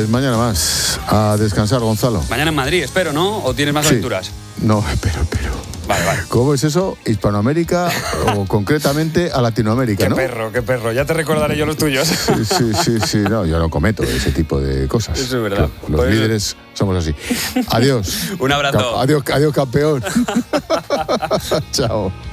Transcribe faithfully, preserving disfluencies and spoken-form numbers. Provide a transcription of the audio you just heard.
Pues mañana más. A descansar, Gonzalo. Mañana en Madrid, espero, ¿no? ¿O tienes más Sí. aventuras? No, espero, espero. Vale, vale. ¿Cómo es eso? Hispanoamérica o concretamente a Latinoamérica, Qué ¿no? perro, qué perro. Ya te recordaré yo los tuyos. Sí, sí, sí, sí. No, yo no cometo ese tipo de cosas. Eso es verdad. Los Pues- líderes somos así. Adiós. Un abrazo. Ca- Adiós, adiós, campeón. Chao.